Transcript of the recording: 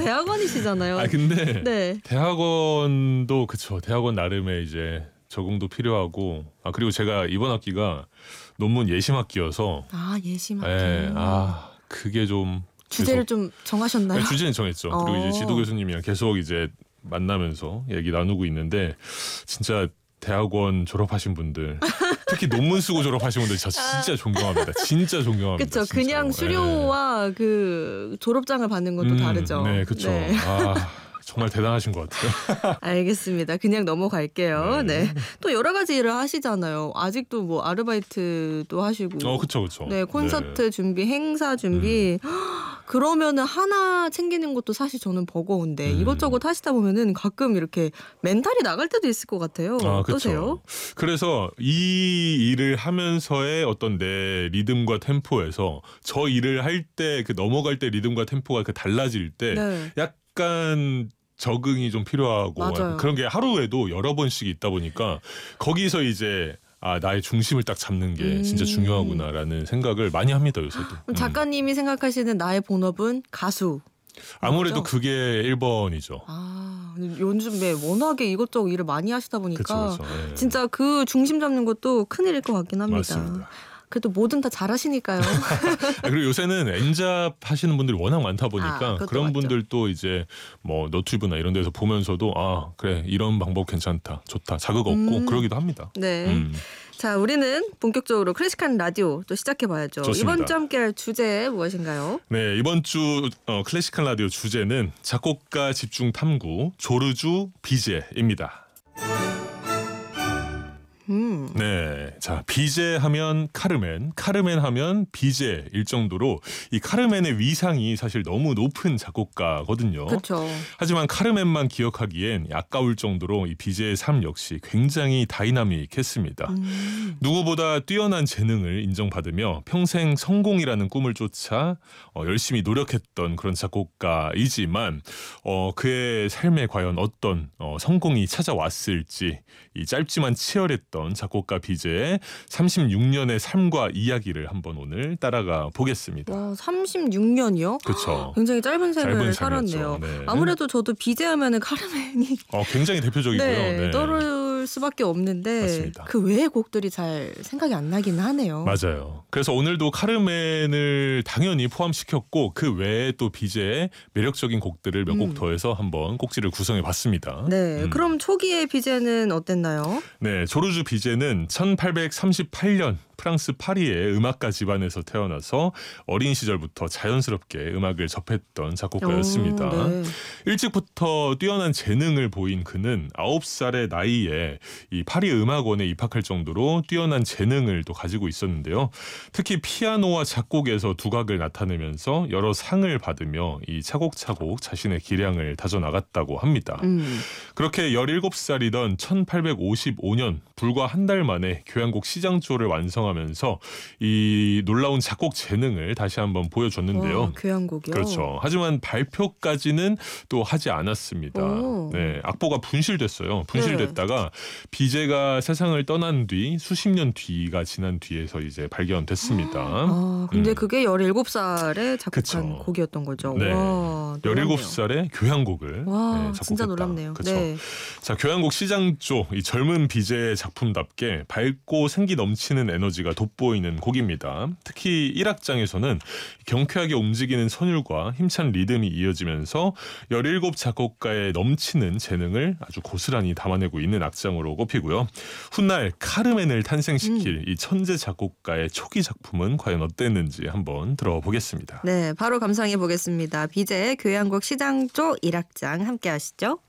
대학원이시잖아요. 아 근데 네. 대학원도 그쵸. 대학원 나름의 이제 적응도 필요하고 그리고 제가 이번 학기가 논문 예심 학기여서 예심 학기. 네, 그게 좀 주제를 좀 정하셨나요? 네, 주제는 정했죠. 그리고 이제 지도 교수님이랑 계속 이제 만나면서 얘기 나누고 있는데 진짜 대학원 졸업하신 분들 특히 논문 쓰고 졸업하신 분들 저 진짜 존경합니다. 진짜 존경합니다. 그렇죠. 그냥 수료와 그 졸업장을 받는 건 또 다르죠. 네, 그렇죠. 네. 정말 대단하신 것 같아요. 알겠습니다. 그냥 넘어갈게요. 네. 또 여러 가지 일을 하시잖아요. 아직도 뭐 아르바이트도 하시고. 그렇죠. 네, 콘서트 준비, 행사 준비. 그러면은 하나 챙기는 것도 사실 저는 버거운데 이것저것 하시다 보면은 가끔 이렇게 멘탈이 나갈 때도 있을 것 같아요. 어떠세요? 그래서 이 일을 하면서의 어떤 내 리듬과 템포에서 저 일을 할 때 그 넘어갈 때 리듬과 템포가 달라질 때 약간 적응이 좀 필요하고 그런 게 하루에도 여러 번씩 있다 보니까 거기서 이제 나의 중심을 딱 잡는 게 진짜 중요하구나라는 생각을 많이 합니다, 요새도. 작가님이 생각하시는 나의 본업은 가수. 아무래도 맞죠? 그게 1번이죠. 요즘에 워낙에 이것저것 일을 많이 하시다 보니까 그쵸. 네. 진짜 그 중심 잡는 것도 큰일일 것 같긴 합니다. 맞습니다. 그래도 뭐든 다 잘하시니까요. 그리고 요새는 엔잡 하시는 분들이 워낙 많다 보니까 그런 맞죠. 분들도 이제 뭐 너튜브나 이런 데서 보면서도 그래 이런 방법 괜찮다, 좋다, 자극 얻고 그러기도 합니다. 네. 자, 우리는 본격적으로 클래식한 라디오 또 시작해봐야죠. 좋습니다. 이번 주 함께할 주제 무엇인가요? 네, 이번 주 클래식한 라디오 주제는 작곡가 집중 탐구 조르주 비제입니다. 네, 자 비제 하면 카르멘, 카르멘 하면 비제일 정도로 이 카르멘의 위상이 사실 너무 높은 작곡가거든요. 그렇죠. 하지만 카르멘만 기억하기엔 아까울 정도로 이 비제의 삶 역시 굉장히 다이나믹했습니다. 누구보다 뛰어난 재능을 인정받으며 평생 성공이라는 꿈을 쫓아 열심히 노력했던 그런 작곡가이지만 그의 삶에 과연 어떤 성공이 찾아왔을지 이 짧지만 치열했던 작곡가 비제의 36년의 삶과 이야기를 한번 오늘 따라가 보겠습니다. 36년이요? 그렇죠. 굉장히 짧은 삶을 삶이었죠. 살았네요. 네. 아무래도 저도 비제 하면은 카르멘이 굉장히 대표적이고요. 네, 떠오를 수밖에 없는데 맞습니다. 그 외의 곡들이 잘 생각이 안 나긴 하네요. 맞아요. 그래서 오늘도 카르멘을 당연히 포함시켰고 그 외에 또 비제의 매력적인 곡들을 몇 곡 더해서 한번 꼭지를 구성해봤습니다. 네, 그럼 초기의 비제는 어땠나요? 네, 조르주 비제는 1838년 프랑스 파리의 음악가 집안에서 태어나서 어린 시절부터 자연스럽게 음악을 접했던 작곡가였습니다. 네. 일찍부터 뛰어난 재능을 보인 그는 9살의 나이에 이 파리 음악원에 입학할 정도로 뛰어난 재능을 또 가지고 있었는데요. 특히 피아노와 작곡에서 두각을 나타내면서 여러 상을 받으며 이 차곡차곡 자신의 기량을 다져나갔다고 합니다. 그렇게 17살이던 1855년 불과 한 달 만에 교향곡 시장조를 완성하면서 이 놀라운 작곡 재능을 다시 한번 보여줬는데요. 교향곡이요? 그렇죠. 하지만 발표까지는 또 하지 않았습니다. 네, 악보가 분실됐어요. 분실됐다가 비제가 세상을 떠난 뒤 수십 년 뒤가 지난 뒤에서 이제 발견됐습니다. 근데 그게 17살에 작곡한 그쵸. 곡이었던 거죠. 네. 와, 17살에 교향곡을 작곡했다. 진짜 놀랍네요. 그렇죠. 네. 자, 교향곡 시장조, 이 젊은 비제의 작품답게 밝고 생기 넘치는 에너지가 돋보이는 곡입니다. 특히 1악장에서는 경쾌하게 움직이는 선율과 힘찬 리듬이 이어지면서 17 작곡가의 넘치는 재능을 아주 고스란히 담아내고 있는 악장으로 꼽히고요. 훗날 카르멘을 탄생시킬 이 천재 작곡가의 초기 작품은 과연 어땠는지 한번 들어보겠습니다. 네, 바로 감상해 보겠습니다. 비제의 교향곡 시장조 1악장 함께 하시죠.